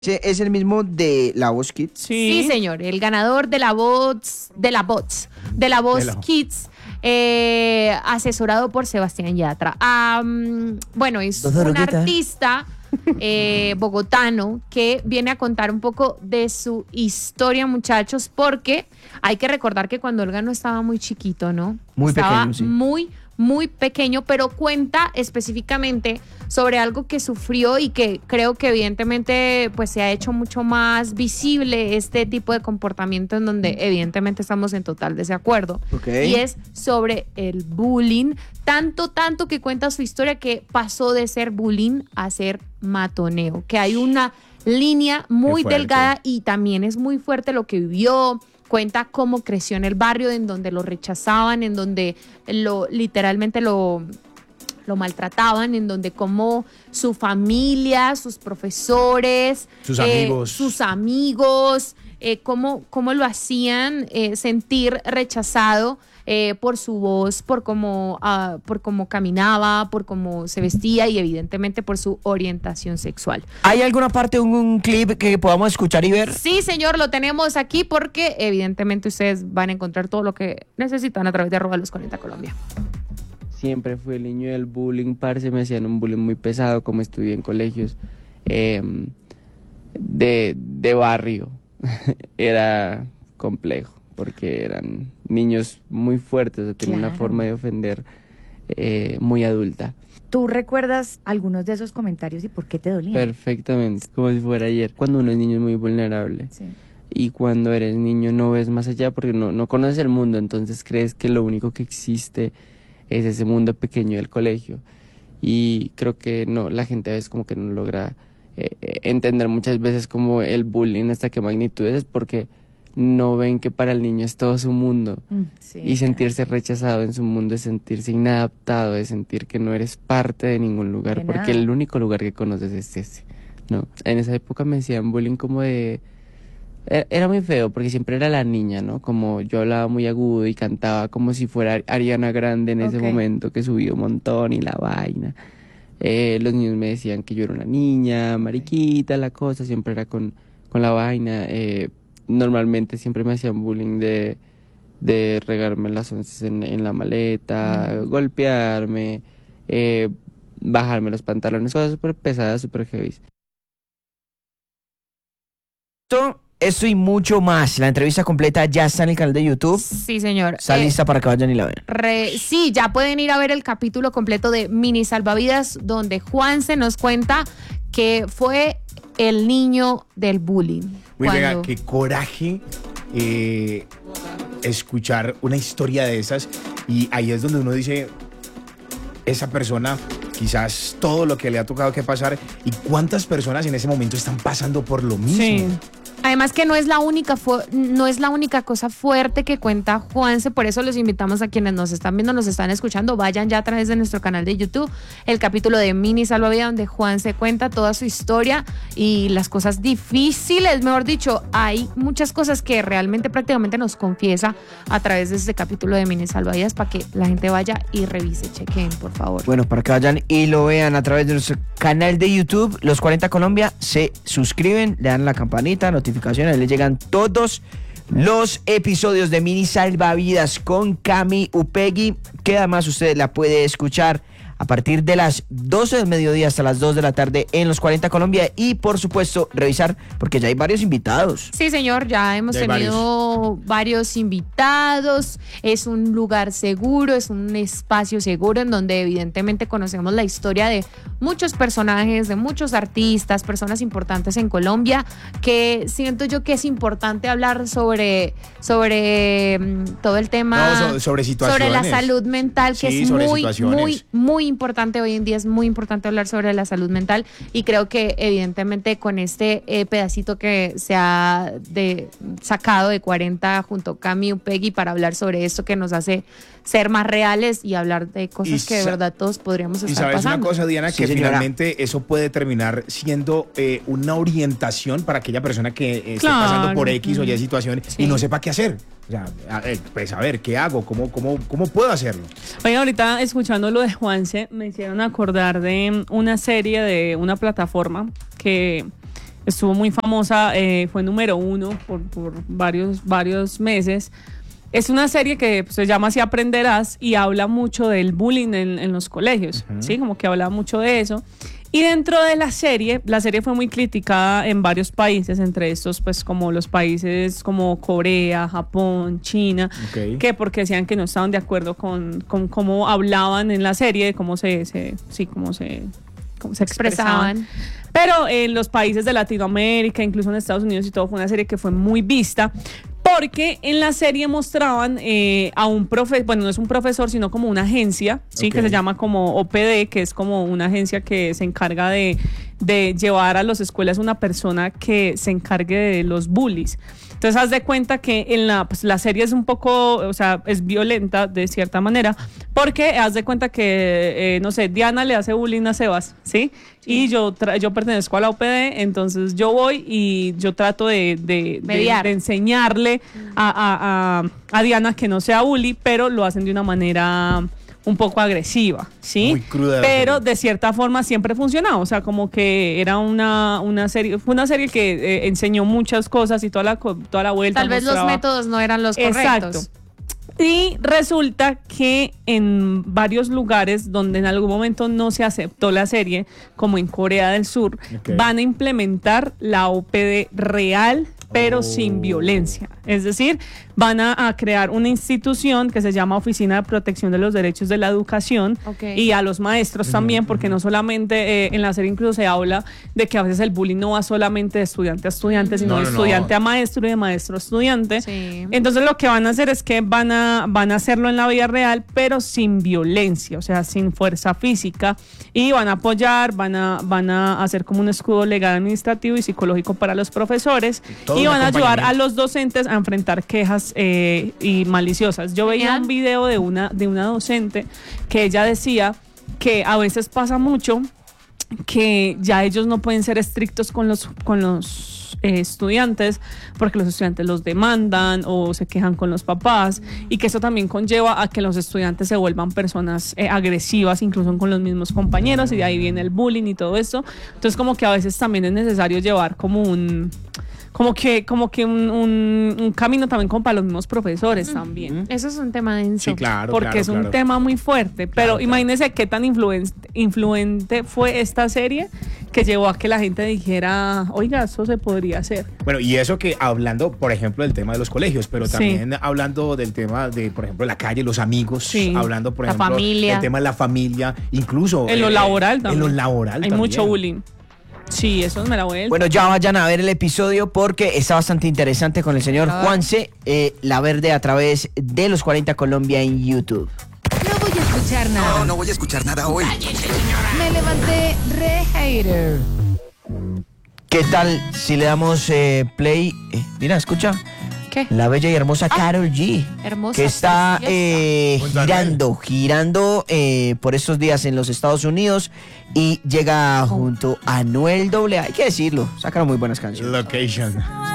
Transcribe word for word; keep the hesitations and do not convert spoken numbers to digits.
Es el mismo de La Voz Kids. Sí. sí, señor, el ganador de la Voz, de la Voz, de la Voz la... Kids, eh, asesorado por Sebastián Yatra. Um, bueno, es Dos un roqueta. artista eh, bogotano que viene a contar un poco de su historia, muchachos, porque hay que recordar que cuando Olga no estaba muy chiquito, ¿no? Muy estaba pequeño, sí. muy muy pequeño, pero cuenta específicamente sobre algo que sufrió y que creo que evidentemente pues se ha hecho mucho más visible este tipo de comportamiento en donde evidentemente estamos en total desacuerdo. Okay. Y es sobre el bullying, tanto, tanto que cuenta su historia que pasó de ser bullying a ser matoneo, que hay una línea muy delgada y también es muy fuerte lo que vivió. Cuenta cómo creció en el barrio, en donde lo rechazaban, en donde lo literalmente lo, lo maltrataban, en donde como su familia, sus profesores, sus eh, amigos, sus amigos eh, cómo, cómo lo hacían eh, sentir rechazado eh, por su voz, por cómo, uh, por cómo caminaba, por cómo se vestía y evidentemente por su orientación sexual. ¿Hay alguna parte, un, un clip que podamos escuchar y ver? Sí, señor, lo tenemos aquí porque evidentemente ustedes van a encontrar todo lo que necesitan a través de arroba los cuarenta Colombia. Siempre fui el niño del bullying, parce, me hacían un bullying muy pesado, como estudié en colegios eh, de, de barrio. Era complejo, porque eran niños muy fuertes, tenían claro. una forma de ofender eh, muy adulta. ¿Tú recuerdas algunos de esos comentarios y por qué te dolían? Perfectamente, como si fuera ayer. Cuando uno es niño es muy vulnerable. Sí. Y cuando eres niño no ves más allá porque no, no conoces el mundo, entonces crees que lo único que existe es ese mundo pequeño del colegio. Y creo que no, la gente a veces como que no logra eh, entender muchas veces como el bullying hasta qué magnitud es, porque no ven que para el niño es todo su mundo. Mm, sí, y sentirse claro. rechazado en su mundo es sentirse inadaptado, es sentir que no eres parte de ningún lugar, de porque nada. el único lugar que conoces es ese, ¿no? En esa época me decían bullying como de... Era muy feo porque siempre era la niña, ¿no? Como yo hablaba muy agudo y cantaba como si fuera Ariana Grande en ese okay. momento, que subía un montón y la vaina. Eh, los niños me decían que yo era una niña, mariquita, la cosa, siempre era con, con la vaina. Eh, normalmente siempre me hacían bullying de, de regarme las once en, en la maleta, mm. golpearme, eh, bajarme los pantalones, cosas súper pesadas, súper heavy. Esto y mucho más. La entrevista completa ya está en el canal de YouTube. Sí, señor. Está eh, lista para que vayan y la vean. Re, sí, ya pueden ir a ver el capítulo completo de Mini Salvavidas, donde Juanse nos cuenta que fue el niño del bullying. Uy, cuando... venga, qué coraje eh, escuchar una historia de esas. Y ahí es donde uno dice, esa persona, quizás todo lo que le ha tocado que pasar, y cuántas personas en ese momento están pasando por lo mismo. Sí. Además que no es la única fu- no es la única cosa fuerte que cuenta Juanse, por eso los invitamos a quienes nos están viendo, nos están escuchando, vayan ya a través de nuestro canal de YouTube, el capítulo de Mini Salvavidas, donde Juanse cuenta toda su historia y las cosas difíciles, mejor dicho, hay muchas cosas que realmente prácticamente nos confiesa a través de este capítulo de Mini Salvavidas, para que la gente vaya y revise, chequen, por favor. Bueno, para que vayan y lo vean a través de nuestro canal de YouTube, Los cuarenta Colombia, se suscriben, le dan la campanita, notificaciones, les llegan todos los episodios de Mini Salvavidas con Cami Upegui, que además usted la puede escuchar a partir de las doce del mediodía hasta las dos de la tarde en Los cuarenta Colombia, y por supuesto revisar porque ya hay varios invitados. Sí, señor, ya hemos ya tenido varios. varios invitados, es un lugar seguro, es un espacio seguro en donde evidentemente conocemos la historia de muchos personajes, de muchos artistas, personas importantes en Colombia, que siento yo que es importante hablar sobre, sobre um, todo el tema, no, so, sobre situaciones, sobre la salud mental, que sí, es muy, situaciones. muy, muy importante hoy en día, es muy importante hablar sobre la salud mental, y creo que evidentemente con este eh, pedacito que se ha de, sacado de cuarenta junto a Cami Upegui para hablar sobre esto que nos hace ser más reales y hablar de cosas y que de verdad todos podríamos estar pasando. Y sabes pasando. una cosa, Diana, sí, que señora. finalmente eso puede terminar siendo eh, una orientación para aquella persona que eh, esté Claro. pasando por X o Y situación Sí. y no sepa qué hacer. O sea, a, eh, pues a ver, ¿qué hago? ¿Cómo, cómo, cómo puedo hacerlo? Oye, ahorita escuchando lo de Juanse, me hicieron acordar de una serie de una plataforma que estuvo muy famosa, eh, fue número uno por, por varios, varios meses. Es una serie que pues, se llama Así Aprenderás y habla mucho del bullying en, en los colegios, uh-huh. ¿sí? Como que habla mucho de eso. Y dentro de la serie, la serie fue muy criticada en varios países, entre estos pues como los países como Corea, Japón, China, okay. que porque decían que no estaban de acuerdo con, con cómo hablaban en la serie, cómo se, se sí, cómo se, cómo se expresaban. expresaban. Pero en los países de Latinoamérica, incluso en Estados Unidos y todo, fue una serie que fue muy vista. Porque en la serie mostraban eh, a un profesor, bueno, no es un profesor, sino como una agencia, ¿sí? Okay. Que se llama como O P D, que es como una agencia que se encarga de, de llevar a las escuelas una persona que se encargue de los bullies. Entonces, haz de cuenta que en la, pues, la serie es un poco, o sea, es violenta de cierta manera, porque haz de cuenta que, eh, no sé, Diana le hace bullying a Sebas, ¿sí? Sí. Y yo tra- yo pertenezco a la O P D, entonces yo voy y yo trato de, de, de, de enseñarle a, a, a, a Diana que no sea bully, pero lo hacen de una manera un poco agresiva, ¿sí? Muy cruda. Pero de cierta forma siempre funcionaba, o sea, como que era una, una serie, fue una serie que eh, enseñó muchas cosas y toda la, toda la vuelta. Tal vez mostraba... los métodos no eran los correctos. Exacto. Y resulta que en varios lugares donde en algún momento no se aceptó la serie, como en Corea del Sur, okay. van a implementar la O P D real, pero oh. sin violencia. Es decir, van a, a crear una institución que se llama Oficina de Protección de los Derechos de la Educación, okay. y a los maestros uh-huh. también, porque no solamente eh, en la serie incluso se habla de que a veces el bullying no va solamente de estudiante a estudiante, sino no, no, de estudiante no. a maestro y de maestro a estudiante. Sí. Entonces lo que van a hacer es que van a, van a hacerlo en la vida real, pero sin violencia, o sea, sin fuerza física, y van a apoyar, van a, van a hacer como un escudo legal, administrativo y psicológico para los profesores, y van a ayudar a los docentes a enfrentar quejas eh, y maliciosas. Yo veía un video de una, de una docente que ella decía que a veces pasa mucho que ya ellos no pueden ser estrictos con los, con los eh, estudiantes porque los estudiantes los demandan o se quejan con los papás, y que eso también conlleva a que los estudiantes se vuelvan personas eh, agresivas incluso con los mismos compañeros, y de ahí viene el bullying y todo eso. Entonces como que a veces también es necesario llevar como un... como que como que un, un, un camino también como para los mismos profesores uh-huh. también. Eso es un tema denso. Sí, claro, porque claro, es un claro. tema muy fuerte, claro, pero claro. imagínense qué tan influen- influente fue esta serie que llevó a que la gente dijera, oiga, eso se podría hacer. Bueno, y eso que hablando, por ejemplo, del tema de los colegios, pero también sí. hablando del tema de, por ejemplo, la calle, los amigos, sí. hablando, por la ejemplo, familia. el tema de la familia, incluso en lo eh, laboral también. En lo laboral Hay también. mucho bullying. Sí, eso me la vuelta. Bueno, ya vayan a ver el episodio porque está bastante interesante con el señor Juanse, eh, La Verde, a través de Los cuarenta Colombia en YouTube. No voy a escuchar nada. No, no voy a escuchar nada hoy. Me levanté re hater. ¿Qué tal si le damos eh, play? Eh, mira, escucha. ¿Qué? La bella y hermosa ah, Karol G. Hermosa. Que está eh, girando, girando eh, por estos días en los Estados Unidos y llega oh. junto a Anuel doble A. Hay que decirlo, sacaron muy buenas canciones. Location.